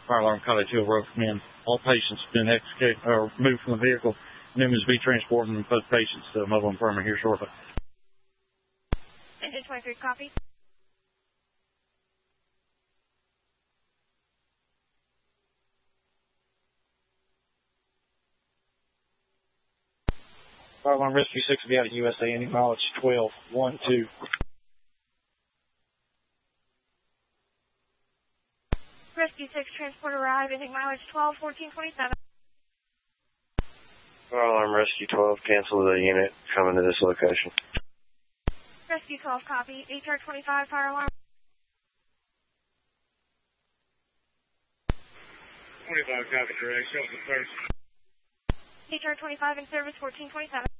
Fire alarm Cottage Hill Road command. All patients have been extricated or moved from the vehicle. Newman's be transporting both patients to mobile infirmary here shortly. Engine 23, copy. Fire alarm Rescue 6 will be out of USA. Any mileage 1212. Rescue 6, transport arrive, ending mileage 121427. Fire alarm Rescue 12, cancel the unit, coming to this location. Rescue 12, copy. HR 25, fire alarm. 25, copy, direct, shelter first. HR 25 in service, 1427.